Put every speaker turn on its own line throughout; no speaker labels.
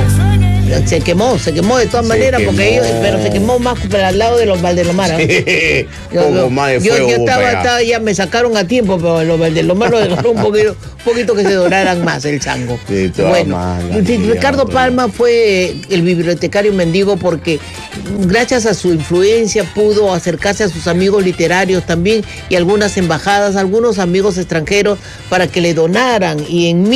Se quemó de todas maneras, porque ellos, pero se quemó más para el lado de los Valdelomar.
Sí, poco más de fuego.
Yo estaba, ya me sacaron a tiempo, pero los Valdelomar lo dejaron un poquito que se doraran más el chango.
Sí,
bueno, Ricardo Palma fue el bibliotecario mendigo porque gracias a su influencia pudo acercarse a sus amigos literarios también y algunas embajadas, algunos amigos extranjeros para que le donaran, y en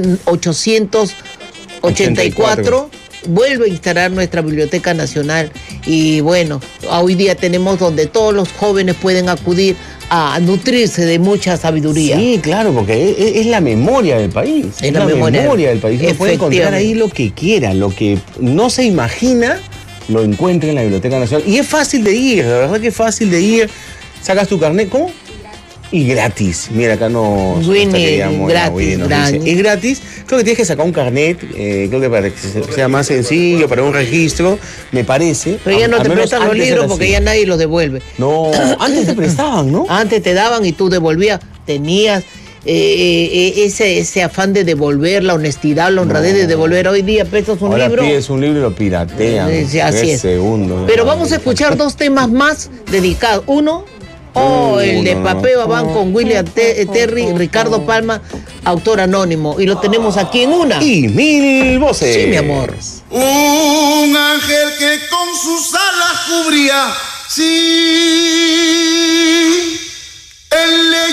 1884 vuelve a instalar nuestra Biblioteca Nacional. Y bueno, hoy día tenemos donde todos los jóvenes pueden acudir a nutrirse de mucha sabiduría.
Sí, claro, porque es la memoria del país.
Es la memoria
del país. Uno puede encontrar ahí lo que quiera, lo que no se imagina, lo encuentra en la Biblioteca Nacional. Y es fácil de ir, la verdad que es fácil de ir. Sacas tu carnet, ¿cómo? Y gratis. Mira, acá no...
Winnie, gratis.
Es gratis. Creo que tienes que sacar un carnet, creo que para que sea más sencillo, para un registro, me parece.
Pero ya no te prestan los libros porque ya nadie los devuelve.
No, antes te prestaban, ¿no?
Antes te daban y tú devolvías. Tenías ese afán de devolver, la honestidad, la honradez de devolver. Hoy día prestas un libro.
Ahora pides un libro y lo piratean.
Así es.
Segundos.
Pero vamos a escuchar dos temas más dedicados. Uno... el de Papeo Van con William Terry, Ricardo Palma, autor anónimo. Y lo tenemos aquí en una.
Y 1000 voces.
Sí, mi amor.
Un ángel que con sus alas cubría, sí, él le